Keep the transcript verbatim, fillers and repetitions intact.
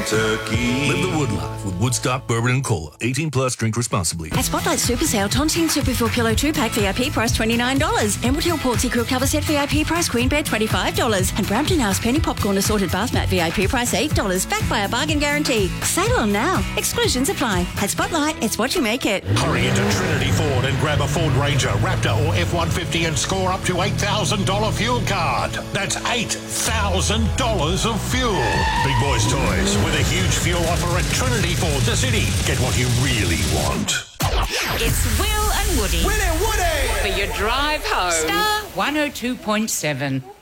Kentucky. Live the Wood life with Woodstock Bourbon and Cola. eighteen plus, drink responsibly. At Spotlight Super Sale, Tontine Super four Pillow two pack V I P price twenty-nine dollars. Emerald Hill Portsea Quilt Cover Set V I P price Queen Bed twenty-five dollars. And Brampton House Penny Popcorn Assorted Bath Mat V I P price eight dollars. Backed by a bargain guarantee. Sale on now. Exclusions apply. At Spotlight, it's what you make it. Hurry into Trinity Ford and grab a Ford Ranger, Raptor or F one fifty and score up to eight thousand dollars fuel card. That's eight thousand dollars of fuel. Big Boys Toys with a huge fuel offer at Trinity Ford, the city. Get what you really want. It's Will and Woody. Will and Woody! For your drive home. Star one oh two point seven.